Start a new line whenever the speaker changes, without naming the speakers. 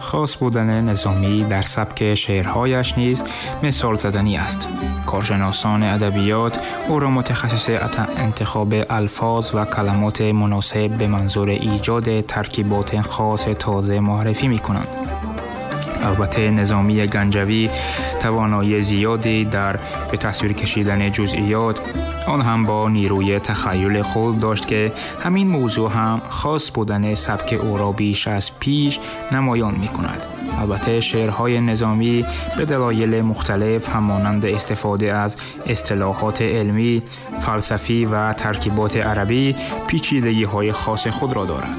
خاص بودن نظامی در سبک شعرهایش نیز مثال زدنی است. کارشناسان ادبیات او را متخصص انتخاب الفاظ و کلمات مناسب به منظور ایجاد ترکیبات خاص تازه معرفی می‌کنند. البته نظامی گنجوی توانایی زیادی در به تصویر کشیدن جزئیات، آن هم با نیروی تخیل خود داشت که همین موضوع هم خاص بودن سبک او را بیش از پیش نمایان می کند. البته شعرهای نظامی به دلایل مختلف همانند استفاده از اصطلاحات علمی، فلسفی و ترکیبات عربی پیچیدگی‌های خاص خود را دارد.